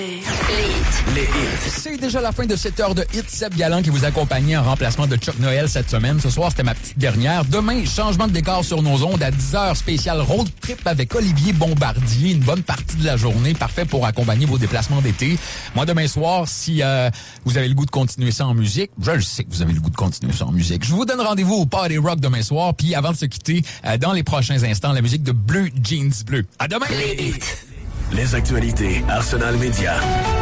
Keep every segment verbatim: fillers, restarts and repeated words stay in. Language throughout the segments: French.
Les hits. C'est déjà la fin de cette heure de hits. Seb Galland qui vous accompagnait en remplacement de Chuck Noël cette semaine. Ce soir, c'était ma petite dernière. Demain, changement de décor sur nos ondes à dix heures, spécial road trip avec Olivier Bombardier. Une bonne partie de la journée, parfait pour accompagner vos déplacements d'été. Moi, demain soir, si euh, vous avez le goût de continuer ça en musique, je le sais que vous avez le goût de continuer ça en musique. Je vous donne rendez-vous au Party Rock demain soir. Puis avant de se quitter, euh, dans les prochains instants, la musique de Bleu Jeans Bleu. À demain! Les hits. Les actualités. Arsenal Média.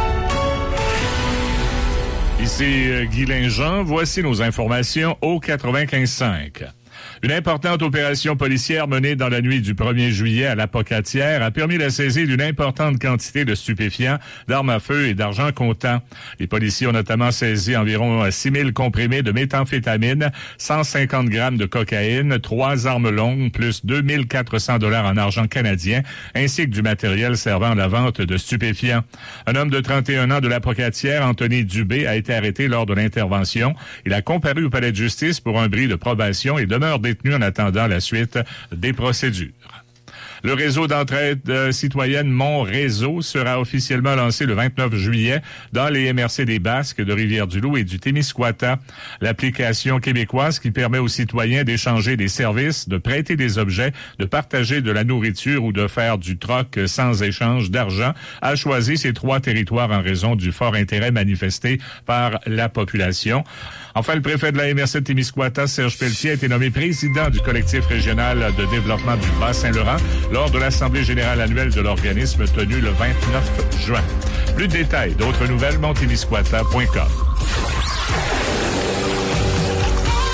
Ici Guy Linjean, voici nos informations au quatre-vingt-quinze cinq. Une importante opération policière menée dans la nuit du premier juillet à l'Apocatière a permis la saisie d'une importante quantité de stupéfiants, d'armes à feu et d'argent comptant. Les policiers ont notamment saisi environ six mille comprimés de méthamphétamine, cent cinquante grammes de cocaïne, trois armes longues, plus deux mille quatre cents dollars en argent canadien, ainsi que du matériel servant à la vente de stupéfiants. Un homme de trente et un ans de l'Apocatière, Anthony Dubé, a été arrêté lors de l'intervention. Il a comparu au palais de justice pour un bris de probation et demeure détenu en attendant la suite des procédures. Le réseau d'entraide euh, citoyenne Mon Réseau sera officiellement lancé le vingt-neuf juillet dans les M R C des Basques, de Rivière-du-Loup et du Témiscouata. L'application québécoise qui permet aux citoyens d'échanger des services, de prêter des objets, de partager de la nourriture ou de faire du troc sans échange d'argent a choisi ces trois territoires en raison du fort intérêt manifesté par la population. Enfin, le préfet de la M R C de Témiscouata, Serge Pelletier, a été nommé président du collectif régional de développement du Bas-Saint-Laurent lors de l'Assemblée générale annuelle de l'organisme tenue le vingt-neuf juin. Plus de détails, d'autres nouvelles, montémiscouata point com.